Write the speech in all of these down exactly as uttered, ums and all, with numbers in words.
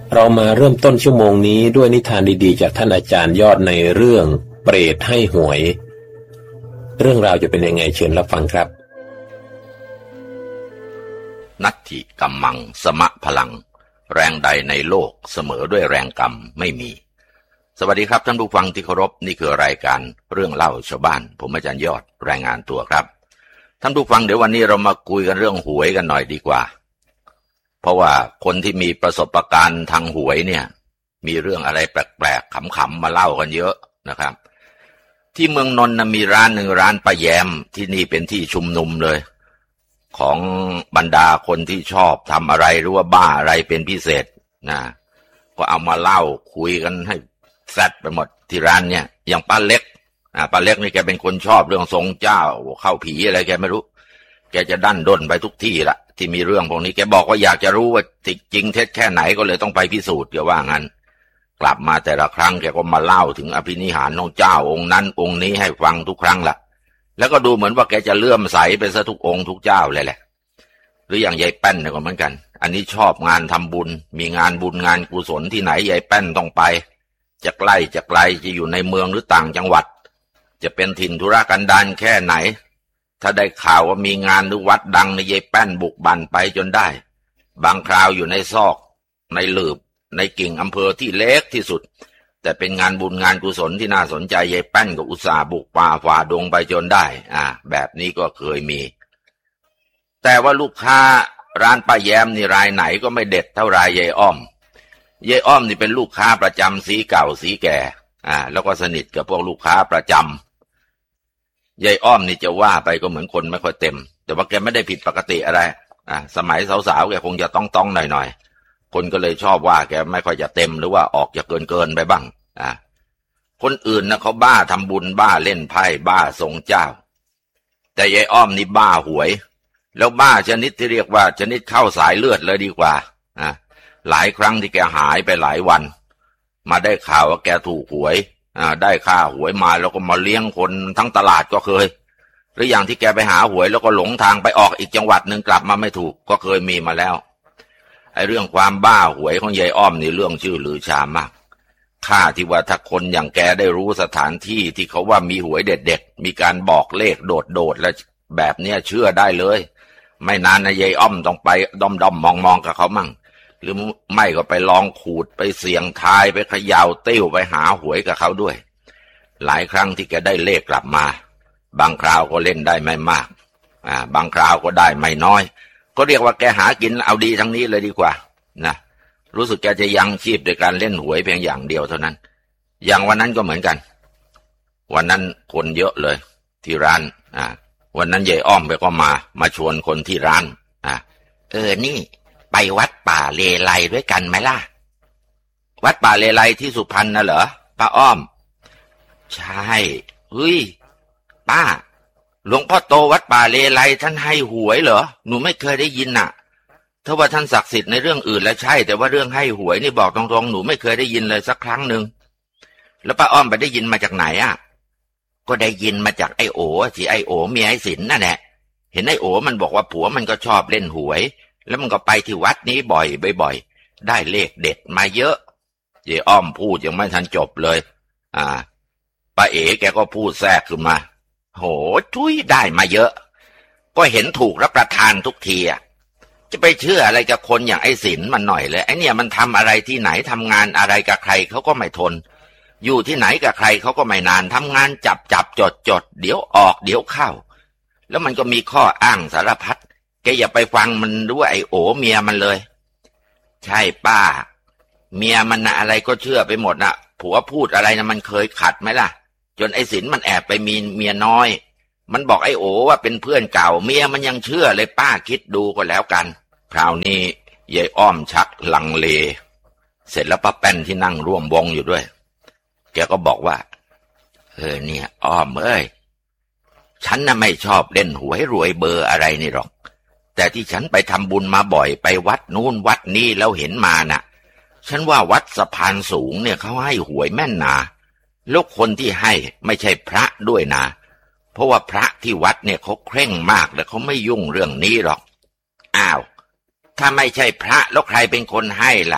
เรามาเริ่มต้นชั่วโมงนี้ด้วยนิทานดีๆจากท่านอาจารย์ยอดในเรื่องเปรตให้หวยเรื่องราวจะเป็นยังไงเชิญรับฟังครับนัตถิกัมมังสมะพลังแรงใดในโลกเสมอด้วยแรงกรรมไม่มีสวัสดีครับท่านผู้ฟังที่เคารพนี่คือรายการเรื่องเล่าชาวบ้านผมอาจารย์ยอดรายงานตัวครับท่านผู้ฟังเดี๋ยววันนี้เรามาคุยกันเรื่องหวยกันหน่อยดีกว่าเพราะว่าคนที่มีประสบการณ์ทางหวยเนี่ยมีเรื่องอะไรแปลกๆขำๆมาเล่ากันเยอะนะครับที่เมืองนนท์มีร้านหนึ่งร้านป้าแยมที่นี่เป็นที่ชุมนุมเลยของบรรดาคนที่ชอบทำอะไรหรือว่าบ้าอะไรเป็นพิเศษนะก็เอามาเล่าคุยกันให้แซดไปหมดที่ร้านเนี่ยอย่างป้าเล็กอ่าป้าเล็กนี่แกเป็นคนชอบเรื่องทรงเจ้าเข้าผีอะไรแกไม่รู้แกจะดั้นด้นไปทุกที่ละที่มีเรื่องพวกนี้แกบอกว่าอยากจะรู้ว่าจริงเท็จแค่ไหนก็เลยต้องไปพิสูจน์แกว่างั้นกลับมาแต่ละครั้งแกก็มาเล่าถึงอภินิหารของเจ้าองค์นั้นองค์นี้ให้ฟังทุกครั้งละแล้วก็ดูเหมือนว่าแกจะเลื่อมใสไปซะทุกองค์ทุกเจ้าเลยแหละหรืออย่างยายแป้นเนี่ยก็เหมือนกันอันนี้ชอบงานทำบุญมีงานบุญงานกุศลที่ไหนยายแป้นต้องไปจะใกล้จะไกลจะอยู่ในเมืองหรือต่างจังหวัดจะเป็นถิ่นธุรกันดารแค่ไหนถ้าได้ข่าวว่ามีงานหรือวัดดังในยายแป้นบุกบั่นไปจนได้บางคราวอยู่ในซอกในหลืบในกิ่งอำเภอที่เล็กที่สุดแต่เป็นงานบุญงานกุศลที่น่าสนใจยายแป้นก็อุตส่าห์บุกป่าฝ่าดงไปจนได้อ่าแบบนี้ก็เคยมีแต่ว่าลูกค้าร้านป้าแยมนี่รายไหนก็ไม่เด็ดเท่ารายยายอ้อมยายอ้อมนี่เป็นลูกค้าประจำสีเก่าสีแก่อ่าแล้วก็สนิทกับพวกลูกค้าประจำยายอ้อมนี่จะว่าไปก็เหมือนคนไม่ค่อยเต็มแต่ว่าแกไม่ได้ผิดปกติอะไรอ่าสมัยสาวๆแกคงจะต้องต้องหน่อยๆคนก็เลยชอบว่าแกไม่ค่อยจะเต็มหรือว่าออกจะเกินเกินไปบ้างอ่าคนอื่นนะเขาบ้าทำบุญบ้าเล่นไพ่บ้าทรงเจ้าแต่ยายอ้อมนี่บ้าหวยแล้วบ้าชนิดที่เรียกว่าชนิดเข้าสายเลือดเลยดีกว่าอ่าหลายครั้งที่แกหายไปหลายวันมาได้ข่าวว่าแกถูกหวยอ่าได้ค่าหวยมาแล้วก็มาเลี้ยงคนทั้งตลาดก็เคยหรืออย่างที่แกไปหาหวยแล้วก็หลงทางไปออกอีกจังหวัดหนึ่งกลับมาไม่ถูกก็เคยมีมาแล้วไอ้เรื่องความบ้าหวยของยายอ้อมนี่เรื่องชื่อลือชามากข้าที่ว่าถ้าคนอย่างแกได้รู้สถานที่ที่เขาว่ามีหวยเด็ดๆมีการบอกเลขโดดๆแล้วแบบเนี้ยเชื่อได้เลยไม่นานนะยายอ้อมต้องไปด้อมๆมองๆกับเขามั่งหรือไม่ก็ไปลองขูดไปเสี่ยงทายไปเขย่าติ้วไปหาหวยกับเขาด้วยหลายครั้งที่แกได้เลขกลับมาบางคราวก็เล่นได้ไม่มากอ่าบางคราวก็ได้ไม่น้อยก็เรียกว่าแกหากินเอาดีทั้งนี้เลยดีกว่านะรู้สึกแกจะยังชีพโดยการเล่นหวยเพียงอย่างเดียวเท่านั้นอย่างวันนั้นก็เหมือนกันวันนั้นคนเยอะเลยที่ร้านอ่าวันนั้นยายอ้อมไปก็มามาชวนคนที่ร้านอ่าเออนี่ไปวัดป่าเลไลด้วยกันไหมล่ะวัดป่าเลไลที่สุพรรณน่ะเหรอป้าอ้อมใช่เฮ้ยป้าหลวงพ่อโตวัดป่าเลไลท่านให้หวยเหรอหนูไม่เคยได้ยินน่ะถ้าว่าท่านศักดิ์สิทธิ์ในเรื่องอื่นแล้วใช่แต่ว่าเรื่องให้หวยนี่บอกตรงๆหนูไม่เคยได้ยินเลยสักครั้งหนึ่งแล้วป้าอ้อมไปได้ยินมาจากไหนอ่ะก็ได้ยินมาจากไอ้โอที่ไอ้โอเมียไอ้สินนั่นแหละเห็นไอ้โอมันบอกว่าผัวมันก็ชอบเล่นหวยแล้วมันก็ไปที่วัดนี้บ่อยบ่อยๆได้เลขเด็ดมาเยอะยายอ้อมพูดยังไม่ทันจบเลยอ่าป้าเอ๋แกก็พูดแทรกขึ้นมาโหทุยได้มาเยอะก็เห็นถูกรับประทานทุกทีอ่ะจะไปเชื่ออะไรกับคนอย่างไอ้สินมันหน่อยเลยไอ้เนี่ยมันทำอะไรที่ไหนทำงานอะไรกับใครเขาก็ไม่ทนอยู่ที่ไหนกับใครเขาก็ไม่นานทำงานจับจับจดจดเดี๋ยวออกเดี๋ยวเข้าแล้วมันก็มีข้ออ้างสารพัดแกอย่าไปฟังมันด้วยไอ้โอเมียมันเลยใช่ป้าเมียมันนะอะไรก็เชื่อไปหมดนะผัวพูดอะไรนะมันเคยขัดไหมล่ะจนไอ้สินมันแอบไปมีเมียน้อยมันบอกไอ้โอว่าเป็นเพื่อนเก่าเมียมันยังเชื่อเลยป้าคิดดูก็แล้วกันคราวนี้ยายอ้อมชักลังเลเสร็จแล้วป้าแป้นที่นั่งร่วมวงอยู่ด้วยแกก็บอกว่าเออเนี่ยอ้อมเอ้ยฉันน่ะไม่ชอบเล่นหวยรวยเบอร์อะไรนี่หรอกแต่ที่ฉันไปทำบุญมาบ่อยไปวัดนู้นวัดนี้แล้วเห็นมาน่ะฉันว่าวัดสะพานสูงเนี่ยเขาให้หวยแม่นนาแล้วคนที่ให้ไม่ใช่พระด้วยนะเพราะว่าพระที่วัดเนี่ยเขาเคร่งมากและเขาไม่ยุ่งเรื่องนี้หรอกอ้าวถ้าไม่ใช่พระแล้วใครเป็นคนให้ล่ะ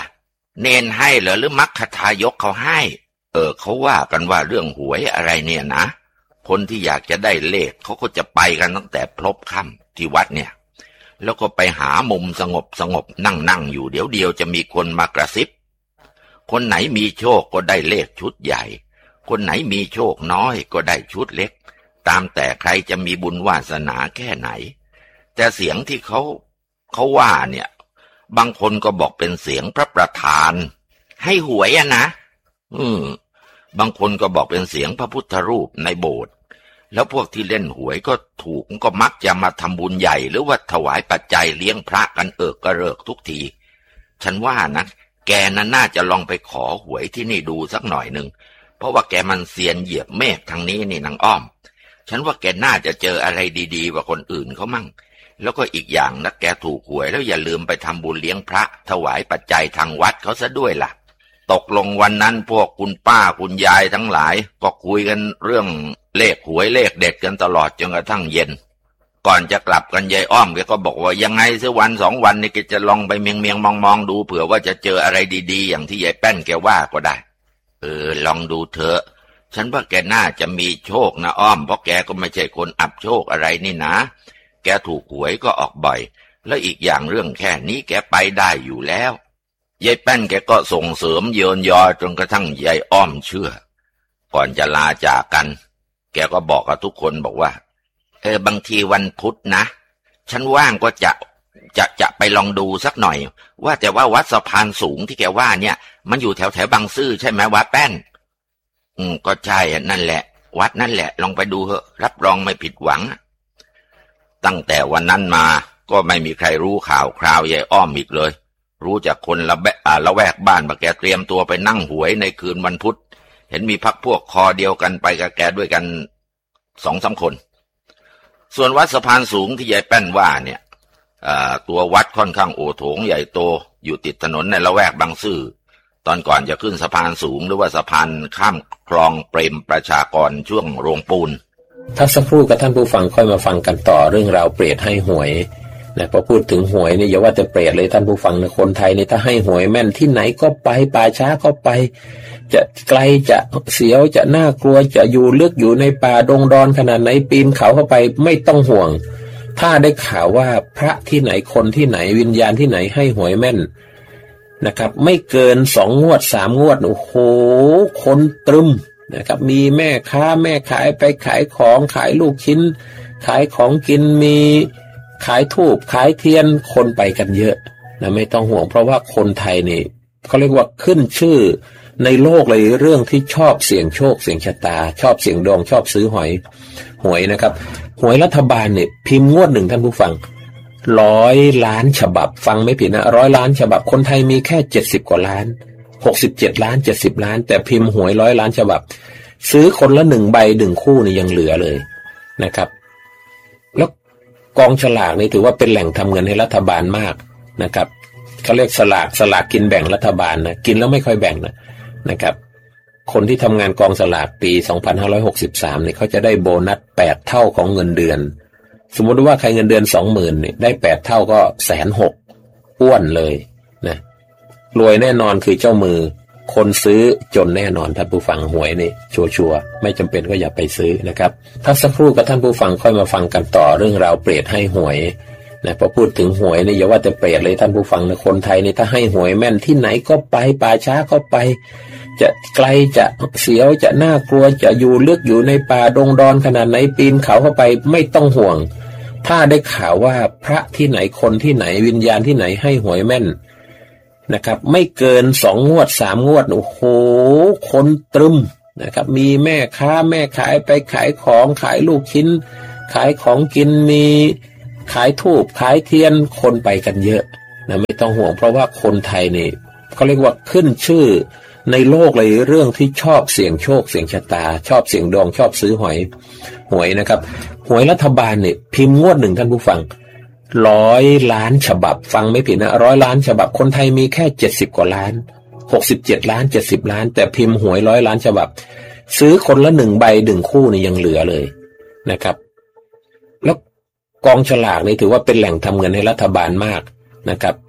เนนให้เหรอหรือมัคคทายกเขาให้เออเขาว่ากันว่าเรื่องหวยอะไรเนี่ยนะคนที่อยากจะได้เลขเขาก็จะไปกันตั้งแต่พลบค่ำที่วัดเนี่ยแล้วก็ไปหามุมสงบสงบนั่งนั่งอยู่เดี๋ยวเดียวจะมีคนมากระซิบคนไหนมีโชคก็ได้เลขชุดใหญ่คนไหนมีโชคน้อยก็ได้ชุดเล็กตามแต่ใครจะมีบุญวาสนาแค่ไหนแต่เสียงที่เขาเขาว่าเนี่ยบางคนก็บอกเป็นเสียงพระประธานให้หวยอะนะอืมบางคนก็บอกเป็นเสียงพระพุทธรูปในโบสถ์แล้วพวกที่เล่นหวยก็ถูกก็มักจะมาทำบุญใหญ่หรือว่าถวายปัจจัยเลี้ยงพระกันเอิกกระเริกทุกทีฉันว่านะแกนั้นน่าจะลองไปขอหวยที่นี่ดูสักหน่อยหนึ่งเพราะว่าแกมันเซียนเหยียบเมฆทางนี้นี่นางอ้อมฉันว่าแกน่าจะเจออะไรดีๆกว่าคนอื่นเขามั่งแล้วก็อีกอย่างนะแกถูกหวยแล้วอย่าลืมไปทำบุญเลี้ยงพระถวายปัจจัยทางวัดเขาซะด้วยล่ะตกลงวันนั้นพวกคุณป้าคุณยายทั้งหลายก็คุยกันเรื่องเลขหวยเลขเด็ดกันตลอดจนกระทั่งเย็นก่อนจะกลับกันยายอ้อมแกก็บอกว่ายังไงสักวันสองวันนี่แกจะลองไปเมียงเมียงมองมองดูเผื่อว่าจะเจออะไรดีๆอย่างที่ยายแป้นแกว่าก็ได้เออลองดูเถอะฉันว่าแกน่าจะมีโชคนะอ้อมเพราะแกก็ไม่ใช่คนอับโชคอะไรนี่นะแกถูกหวยก็ออกบ่อยแล้วอีกอย่างเรื่องแค่นี้แกไปได้อยู่แล้วยายแป้นแกก็ส่งเสริมเยินยอจนกระทั่งยายอ้อมเชื่อก่อนจะลาจากกันแกก็บอกกับทุกคนบอกว่าเออบางทีวันพุธนะฉันว่างก็จะจะจะไปลองดูสักหน่อยว่าแต่ว่าวัดสะพานสูงที่แกว่าเนี่ยมันอยู่แถวแถวบางซื่อใช่ไหมวัดแป้นอืมก็ใช่นั่นแหละวัดนั่นแหละลองไปดูเถอะรับรองไม่ผิดหวังตั้งแต่วันนั้นมาก็ไม่มีใครรู้ข่าวคราวยายอ้อมอีกเลยรู้จากคนละแบะละแวกบ้านว่าแกเตรียมตัวไปนั่งหวยในคืนวันพุธเห็นมีพักพวกคอเดียวกันไปกับแกด้วยกันสองสามคนส่วนวัดสะพานสูงที่ยายแป้นว่าเนี่ยตัววัดค่อนข้างโอโถงใหญ่โตอยู่ติดถนนในละแวกบางซื่อตอนก่อนจะขึ้นสะพานสูงหรือว่าสะพานข้ามคลองเปรมประชากรช่วงโรงปูนถ้าสักครู่กับท่านผู้ฟังค่อยมาฟังกันต่อเรื่องราวเปรตให้หวยนะพอพูดถึงหวยนี่อย่าว่าแต่เปรตเลยท่านผู้ฟังนะคนไทยนี่ถ้าให้หวยแม่นที่ไหนก็ไปป่าช้าก็ไปจะไกลจะเสียวจะน่ากลัวจะอยู่ลึกอยู่ในป่าดงดอนขนาดไหนปีนเขาเข้าไปไม่ต้องห่วงถ้าได้ข่าวว่าพระที่ไหนคนที่ไหนวิญญาณที่ไหนให้หวยแม่นนะครับไม่เกินสองงวดสามงวดโอ้โหคนตรึมนะครับมีแม่ค้าแม่ขายไปขายของขายลูกชิ้นขายของกินมีขายธูปขายเทียนคนไปกันเยอะนะไม่ต้องห่วงเพราะว่าคนไทยนี่เขาเรียกว่าขึ้นชื่อในโลกเลยเรื่องที่ชอบเสี่ยงโชคเสี่ยงชะตาชอบเสี่ยงดวงชอบซื้อหอยหวยนะครับหวยรัฐบาลเนี่ยพิมพ์งวดหนึ่งท่านผู้ฟังร้อยล้านฉบับฟังไม่ผิดนะร้อยล้านฉบับคนไทยมีแค่เจ็ดสิบกว่าล้านหกสิบเจ็ดล้านเจ็ดสิบล้านแต่พิมพ์หวยร้อยล้านฉบับซื้อคนละหนึ่งใบหนึ่งคู่นี่ยังเหลือเลยนะครับแล้วกองฉลากนี่ถือว่าเป็นแหล่งทำเงินให้รัฐบาลมากนะครับเขาเรียกสลากสลากกินแบ่งรัฐบาลนะกินแล้วไม่ค่อยแบ่งนะนะครับคนที่ทำงานกองสลากปีสองพันห้าร้อยหกสิบสามเนี่ยเขาจะได้โบนัสแปดเท่าของเงินเดือนสมมติว่าใครเงินเดือน สองหมื่น เนี่ยได้แปดเท่าก็ หนึ่งแสนหกหมื่น อ้วนเลยนะรวยแน่นอนคือเจ้ามือคนซื้อจนแน่นอนท่านผู้ฟังหวยนี่ชัวร์ๆไม่จำเป็นก็อย่าไปซื้อนะครับถ้าสักครู่กับท่านผู้ฟังค่อยมาฟังกันต่อเรื่องราวเปรตให้หวยนะพอพูดถึงหวยนี่อย่าว่าแต่เปรตเลยท่านผู้ฟังนะคนไทยนี่ถ้าให้หวยแม่นที่ไหนก็ไปป่าช้าก็ไปจะไกลจะเสียวจะน่ากลัวจะอยู่ลึกอยู่ในป่าดงดอนขนาดไหนปีนเขาเข้าไปไม่ต้องห่วงถ้าได้ข่าวว่าพระที่ไหนคนที่ไหนวิญญาณที่ไหนให้หวยแม่นนะครับไม่เกินสองงวดสามงวดโอ้โหคนตรึมนะครับมีแม่ค้าแม่ขายไปขายของขายลูกชิ้นขายของกินมีขายธูปขายเทียนคนไปกันเยอะนะไม่ต้องห่วงเพราะว่าคนไทยนี่เขาเรียกว่าขึ้นชื่อในโลกเลยเรื่องที่ชอบเสี่ยงโชคเสี่ยงชะตาชอบเสี่ยงดวงชอบซื้อหอยหวยนะครับหวยรัฐบาลเนี่ยพิมพ์งวดหนึ่งท่านผู้ฟังร้อยล้านฉบับฟังไม่ผิดนะร้อยล้านฉบับคนไทยมีแค่เจ็ดสิบกว่าล้านหกสิบเจ็ดล้านเจ็ดสิบล้านแต่พิมพ์หวยร้อยล้านฉบับซื้อคนละหนึ่งใบหนึ่งคู่นี่ยังเหลือเลยนะครับแล้วกองฉลากนี่ถือว่าเป็นแหล่งทำเงินให้รัฐบาลมากนะครับ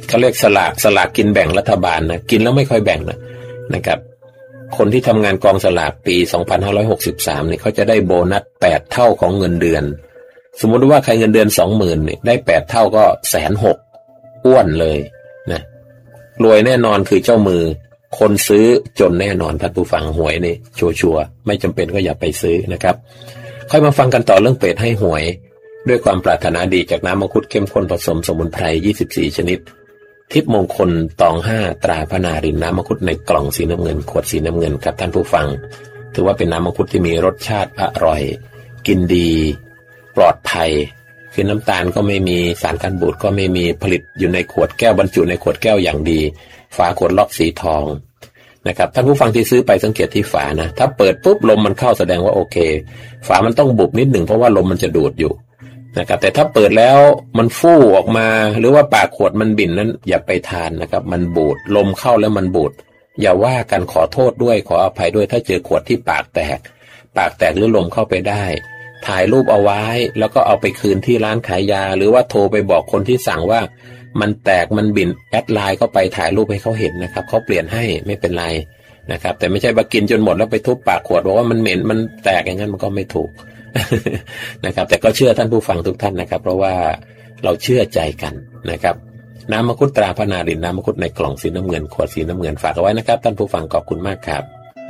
เขาเรียกสลากสลากกินแบ่งรัฐบาลนะกินแล้วไม่ค่อยแบ่งนะนะครับคนที่ทำงานกองสลากปีสองพันห้าร้อยหกสิบสามเนี่ยเขาจะได้โบนัสแปดเท่าของเงินเดือนสมมติว่าใครเงินเดือน สองหมื่น เนี่ยได้แปดเท่าก็ หนึ่งแสนหกหมื่น อ้วนเลยนะรวยแน่นอนคือเจ้ามือคนซื้อจนแน่นอนท่านผู้ฟังหวยนี่ชัวร์ๆไม่จำเป็นก็อย่าไปซื้อนะครับค่อยมาฟังกันต่อเรื่องเปรตให้หวยด้วยความปรารถนาดีจากน้ำมังคุดเข้มข้นผสมสมุนไพรยี่สิบสี่ชนิดทิพย์มงคลตองห้าตราพระนารินน้ำมังคุดในกล่องสีน้ำเงินขวดสีน้ำเงินครับท่านผู้ฟังถือว่าเป็นน้ำมังคุดที่มีรสชาติอร่อยกินดีปลอดภัยคือน้ำตาลก็ไม่มีสารกันบูดก็ไม่มีผลิตอยู่ในขวดแก้วบรรจุในขวดแก้วอย่างดีฝาขวดล็อกสีทองนะครับท่านผู้ฟังที่ซื้อไปสังเกตที่ฝานะถ้าเปิดปุ๊บลมมันเข้าแสดงว่าโอเคฝามันต้องบุบนิดหนึ่งเพราะว่าลมมันจะดูดอยู่นะครับแต่ถ้าเปิดแล้วมันฟู่ออกมาหรือว่าปากขวดมันบิ่นนั้นอย่าไปทานนะครับมันบูดลมเข้าแล้วมันบูดอย่าว่ากันขอโทษด้วยขออภัยด้วยถ้าเจอขวดที่ปากแตกปากแตกหรือลมเข้าไปได้ถ่ายรูปเอาไว้แล้วก็เอาไปคืนที่ร้านขายยาหรือว่าโทรไปบอกคนที่สั่งว่ามันแตกมันบิ่นแอดไลน์เข้าไปถ่ายรูปให้เขาเห็นนะครับเขาเปลี่ยนให้ไม่เป็นไรนะครับแต่ไม่ใช่มากินจนหมดแล้วไปทุบปากขวดบอกว่ามันเหม็นมันแตกอย่างนั้นมันก็ไม่ถูก นะครับแต่ก็เชื่อท่านผู้ฟังทุกท่านนะครับเพราะว่าเราเชื่อใจกันนะครับน้ำมังคุดตราพระนารินน้ำมังคุดในกล่องสีน้ำเงินขวดสีน้ำเงินฝากเอาไว้นะครับท่านผู้ฟังขอบคุณมากครับ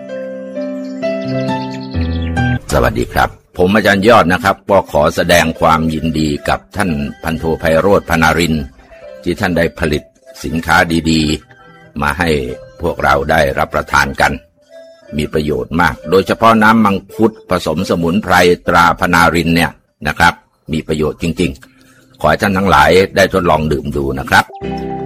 สวัสดีครับผมอาจารย์ยอดนะครับก็ขอแสดงความยินดีกับท่านพันโทไพโรจน์ พนารินทร์ที่ท่านได้ผลิตสินค้าดีๆมาให้พวกเราได้รับประทานกันมีประโยชน์มากโดยเฉพาะน้ำมังคุดผสมสมุนไพรตราพนารินทร์เนี่ยนะครับมีประโยชน์จริงๆขอให้ท่านทั้งหลายได้ทดลองดื่มดูนะครับ